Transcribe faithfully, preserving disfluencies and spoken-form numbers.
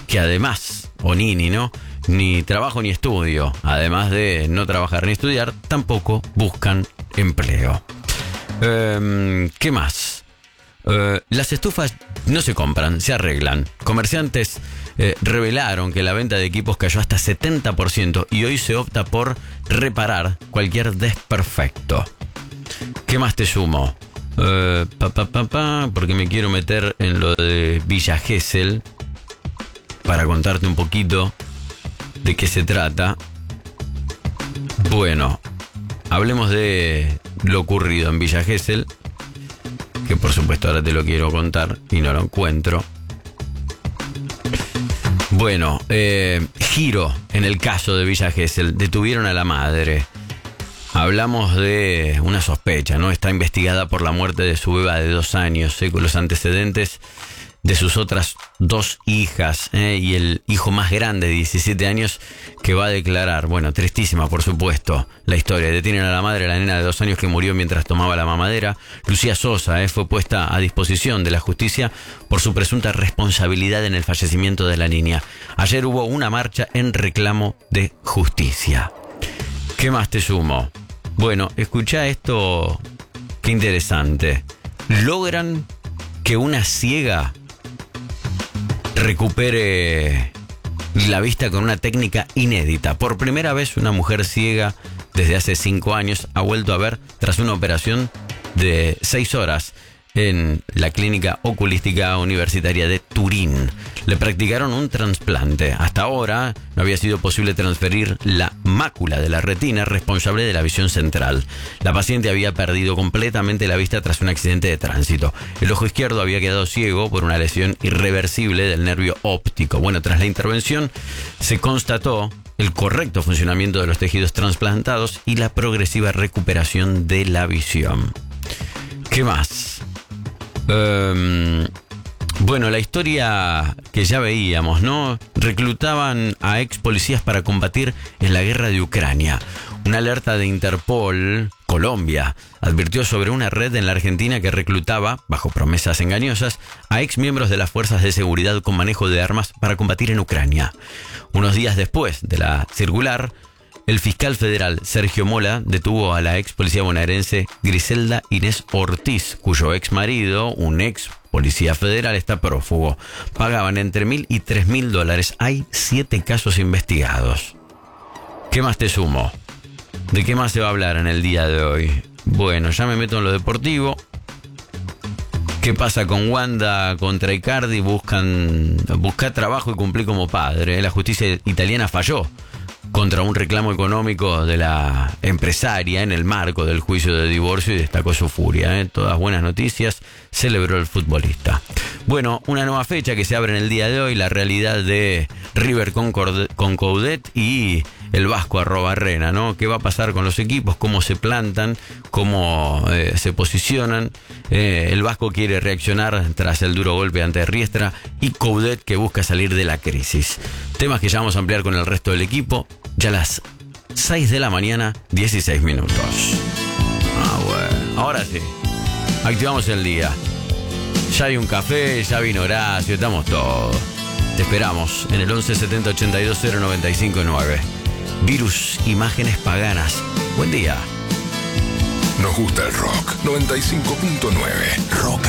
que además, o Nini, ¿no? Ni trabajo ni estudio, además de no trabajar ni estudiar, tampoco buscan empleo. Eh, ¿Qué más? Eh, las estufas no se compran, se arreglan. Comerciantes eh, revelaron que la venta de equipos cayó hasta setenta por ciento y hoy se opta por reparar cualquier desperfecto. ¿Qué más te sumo? Eh, pa, pa, pa, pa, porque me quiero meter en lo de Villa Gesell para contarte un poquito de qué se trata. Bueno, hablemos de lo ocurrido en Villa Gesell, que por supuesto ahora te lo quiero contar y no lo encuentro. Bueno, eh, giro en el caso de Villa Gesell. Detuvieron a la madre. Hablamos de una sospecha, ¿no? Está investigada por la muerte de su beba de dos años, ¿eh? Con los antecedentes de sus otras dos hijas, ¿eh? Y el hijo más grande de diecisiete años que va a declarar. Bueno, tristísima, por supuesto, la historia. Detienen a la madre de la nena de dos años que murió mientras tomaba la mamadera. Lucía Sosa, ¿eh? Fue puesta a disposición de la justicia por su presunta responsabilidad en el fallecimiento de la niña. Ayer hubo una marcha en reclamo de justicia. ¿Qué más te sumo? Bueno, escuchá esto, qué interesante. Logran que una ciega recupere la vista con una técnica inédita. Por primera vez una mujer ciega desde hace cinco años ha vuelto a ver tras una operación de seis horas en la Clínica Oculística Universitaria de Turín. Le practicaron un trasplante. Hasta ahora no había sido posible transferir la mácula de la retina responsable de la visión central. La paciente había perdido completamente la vista tras un accidente de tránsito. El ojo izquierdo había quedado ciego por una lesión irreversible del nervio óptico. Bueno, tras la intervención se constató el correcto funcionamiento de los tejidos trasplantados y la progresiva recuperación de la visión. ¿Qué más? Um, bueno, la historia que ya veíamos, ¿no? Reclutaban a ex policías para combatir en la guerra de Ucrania. Una alerta de Interpol, Colombia, advirtió sobre una red en la Argentina que reclutaba, bajo promesas engañosas, a ex miembros de las fuerzas de seguridad con manejo de armas para combatir en Ucrania. Unos días después de la circular, el fiscal federal Sergio Mola detuvo a la ex policía bonaerense Griselda Inés Ortiz, cuyo ex marido, un ex policía federal, está prófugo. Pagaban entre mil y tres mil dólares. Hay siete casos investigados. ¿Qué más te sumo? ¿De qué más se va a hablar en el día de hoy? Bueno, ya me meto en lo deportivo. ¿Qué pasa con Wanda contra Icardi? Buscan buscar trabajo y cumplir como padre. La justicia italiana falló contra un reclamo económico de la empresaria en el marco del juicio de divorcio y destacó su furia, ¿eh? Todas buenas noticias, celebró el futbolista. Bueno, una nueva fecha que se abre en el día de hoy, la realidad de River con, con Coudet y el Vasco Arrobarrena, ¿no? ¿Qué va a pasar con los equipos? ¿Cómo se plantan? ¿Cómo eh, se posicionan? Eh, el Vasco quiere reaccionar tras el duro golpe ante Riestra y Coudet que busca salir de la crisis. Temas que ya vamos a ampliar con el resto del equipo. Ya a las seis de la mañana, dieciséis minutos. Ah, bueno. Ahora sí. Activamos el día. Ya hay un café, ya vino Horacio, estamos todos. Te esperamos en el once setenta ochenta y dos cero noventa y cinco nueve. Virus, imágenes paganas. Buen día. Nos gusta el rock. noventa y cinco punto nueve. Rock